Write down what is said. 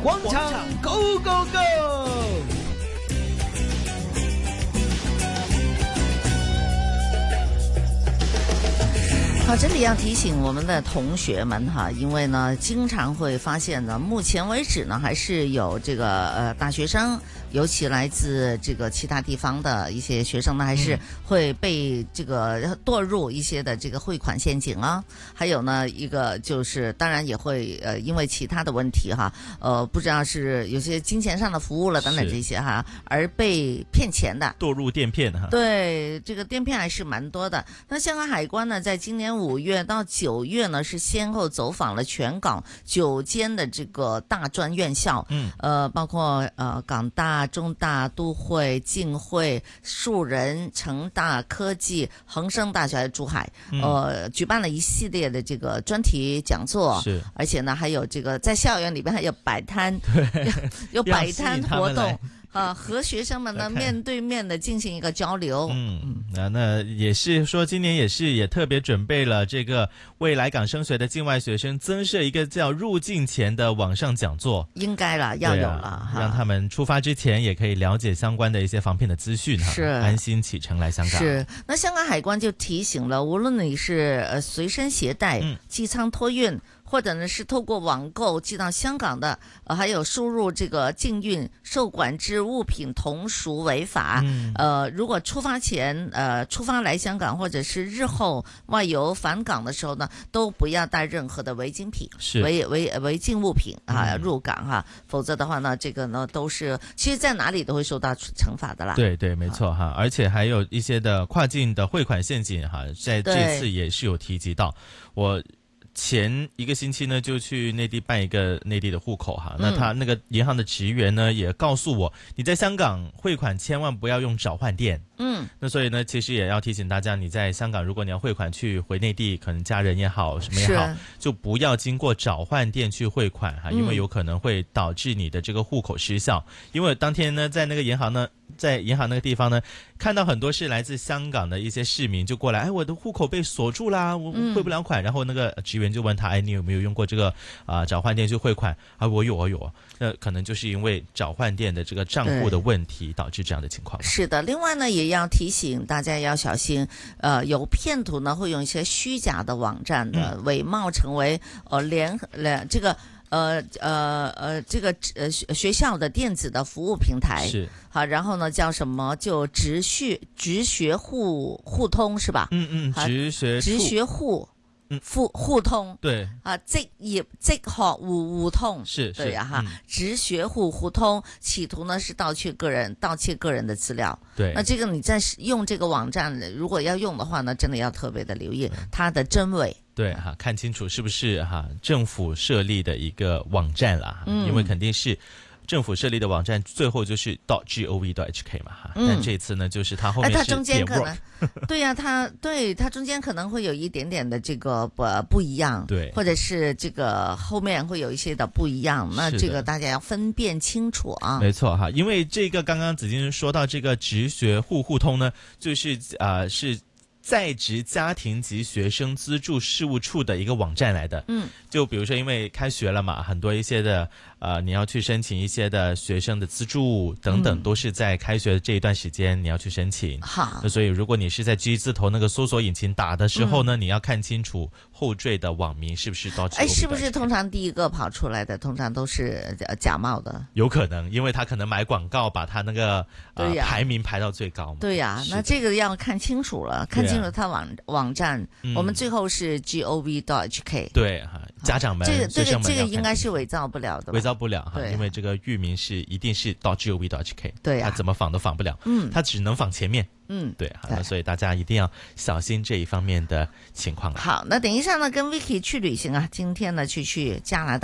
广场 Go Go Go！ 好，这里要提醒我们的同学们哈，因为呢，经常会发现呢，目前为止呢，还是有这个大学生，尤其来自这个其他地方的一些学生呢，还是会被这个堕入一些的这个汇款陷阱啊。还有呢，一个就是当然也会因为其他的问题哈，不知道是有些金钱上的服务了等等这些哈，而被骗钱的， 堕入电骗哈。 对，这个电骗还是蛮多的。那香港海关呢，在今年5月到9月呢，是先后走访了全港9间的这个大专院校，包括港大、中大、都会、浸会、树人、成大、科技、恒生大学还有珠海，举办了一系列的这个专题讲座， 是， 而且呢，还有这个在校园里边还有摆摊，有摆摊活动。和学生们呢面对面的进行一个交流。 那也是说今年也特别准备了这个为来港升学的境外学生增设一个叫入境前的网上讲座， 应该了，要有了， 让他们出发之前也可以了解相关的一些防骗的资讯， 是安心启程来香港。 是，那香港海关就提醒了，无论你是随身携带、机舱托运，或者呢是透过网购寄到香港的，还有输入这个禁运受管制物品同属违法。如果出发前出发来香港，或者是日后外游返港的时候呢，都不要带任何的违禁品、违禁物品入港哈，否则的话呢，这个呢都是其实在哪里都会受到惩罚的啦。 对对，没错哈，而且还有一些的跨境的汇款陷阱哈，在这次也是有提及到。我前一个星期呢，就去内地办一个内地的户口哈，那他那个银行的职员呢也告诉我，你在香港汇款千万不要用找换店。那所以呢，其实也要提醒大家，你在香港，如果你要汇款回内地，可能家人也好，什么也好，就不要经过找换店去汇款哈，因为有可能会导致你的这个户口失效。因为当天呢，在那个银行呢，在银行那个地方呢，看到很多是来自香港的一些市民就过来，我的户口被锁住啦，我汇不了款。然后那个职员就问他，你有没有用过这个找换店去汇款？我有。那可能就是因为找换店的这个账户的问题导致这样的情况。 是的，另外呢，也要提醒大家要小心，有骗徒呢会用一些虚假的网站的伪冒成为学校的电子的服务平台是好，然后呢叫什么就直学互通是吧？直学互通对即學互通是对哈，直學互通，企圖呢是盜竊個人的資料。 对， 那這個你在用這個網站，如果要用的話呢，真的要特別的留意它的真偽。 对哈，看清楚是不是政府设立的一个网站啦，因为肯定是政府设立的网站，最后就是 .gov.hk 嘛哈，但这次呢，就是它后面是它中间可能对呀，它中间可能会有一点点的这个不一样， 对， 或者是这个后面会有一些的不一样，那这个大家要分辨清楚啊。 没错哈，因为这个刚刚子金说到这个直学互通呢，就是是在职家庭及学生资助事务处的一个网站来的。就比如说因为开学了嘛，很多一些的你要去申请一些的学生的资助等等，都是在开学的这一段时间你要去申请。好，那所以如果你是在 G 字头那个搜索引擎打的时候呢，你要看清楚后缀的网名是不是到。 是不是通常第一个跑出来的通常都是假冒的？ 有可能，因为他可能买广告把他那个排名排到最高嘛。 对呀，那这个要看清楚了，看清楚他网站。我们最后是 gov.hk。 对哈，家长们这个应该是伪造不了的， 伪造不了哈，因为这个域名一定是到 gov.hk。 对呀， 他怎么仿都仿不了。他只能仿前面。对哈，那所以大家一定要小心这一方面的情况了。 好，那等一下呢，跟 Vicky 去旅行啊，今天呢去加拿大。